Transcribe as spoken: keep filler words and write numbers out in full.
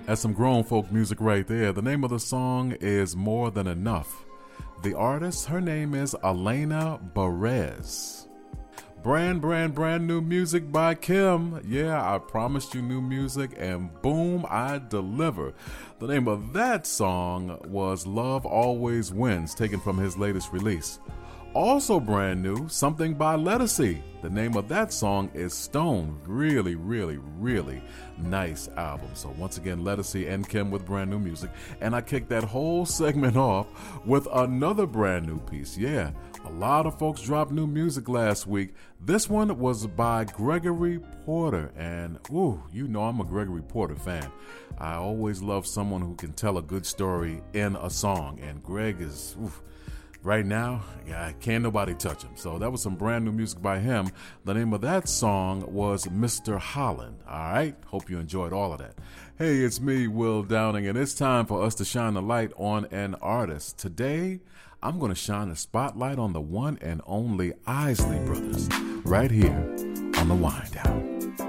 That's some grown folk music right there. The name of the song is More Than Enough. The artist, her name is Elena Berez. Brand, brand, brand new music by Kim. Yeah, I promised you new music, and boom, I deliver. The name of that song was Love Always Wins, taken from his latest release. Also brand new, something by Lettucey. The name of that song is Stone. Really, really, really nice album. So once again, Lettucey and Kim with brand new music. And I kicked that whole segment off with another brand new piece. Yeah, a lot of folks dropped new music last week. This one was by Gregory Porter. And, ooh, you know I'm a Gregory Porter fan. I always love someone who can tell a good story in a song. And Greg is... oof, right now, yeah, can't nobody touch him. So that was some brand new music by him. The name of that song was Mister Holland. All right? Hope you enjoyed all of that. Hey, it's me, Will Downing, and it's time for us to shine the light on an artist. Today, I'm going to shine a spotlight on the one and only Isley Brothers right here on The Wind Down.